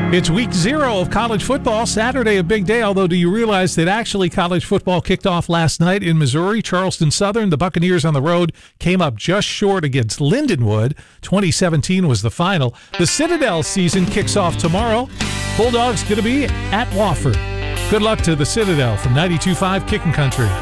It's week 0 of college football. Saturday, a big day, although do you realize that actually college football kicked off last night in Missouri? Charleston Southern, the Buccaneers on the road, came up just short against Lindenwood. 2017 was the final. The Citadel season kicks off tomorrow. Bulldogs going to be at Wofford. Good luck to the Citadel from 92.5 Kicking Country.